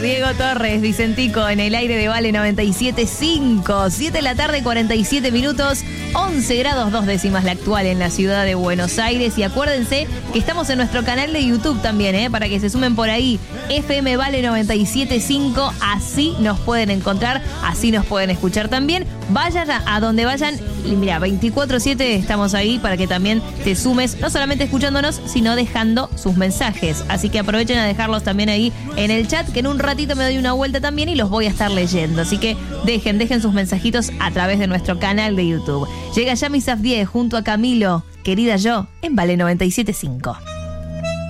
Diego Torres, Vicentico, en el aire de Vale 97.5. 7 de la tarde, 47 minutos, 11 grados 2 décimas la actual en la ciudad de Buenos Aires. Y acuérdense que estamos en nuestro canal de YouTube también, para que se sumen por ahí. FM Vale 97.5, así nos pueden encontrar, así nos pueden escuchar también. Vayan a donde vayan. Y mira, 24/7 estamos ahí para que también te sumes, no solamente escuchándonos, sino dejando sus mensajes. Así que aprovechen a dejarlos también ahí en el chat, que en un ratito me doy una vuelta también y los voy a estar leyendo. Así que dejen sus mensajitos a través de nuestro canal de YouTube. Llega ya Misaf 10 junto a Camilo, Querida Yo, en Vale 97.5.